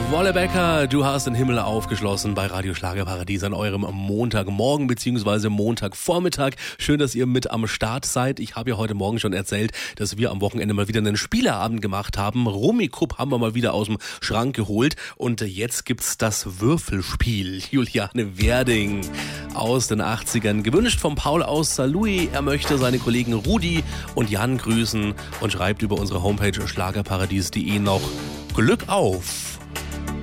Wolle Becker, du hast den Himmel aufgeschlossen bei Radio Schlagerparadies an eurem Montagmorgen bzw. Montagvormittag. Schön, dass ihr mit am Start seid. Ich habe ja heute Morgen schon erzählt, dass wir am Wochenende mal wieder einen Spieleabend gemacht haben. Rummikub haben wir mal wieder aus dem Schrank geholt und jetzt gibt's das Würfelspiel. Juliane Werding aus den 80ern, gewünscht von Paul aus Saarlouis. Er möchte seine Kollegen Rudi und Jan grüßen und schreibt über unsere Homepage schlagerparadies.de noch Glück auf.